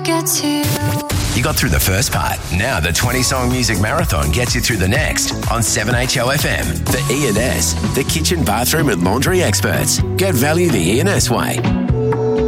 get to you. You got through the first part. Now the 20-song music marathon gets you through the next on 7HLFM. The E&S, the kitchen, bathroom and laundry experts. Get value the E&S way.